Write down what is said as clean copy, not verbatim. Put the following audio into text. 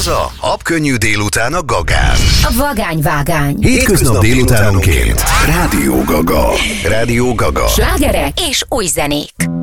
Laza, habkönnyű délután a Gagán. A vagányvágány. Hétköznap délutánonként. Rádió Gaga. Rádió Gaga. Slágerek és új zenék.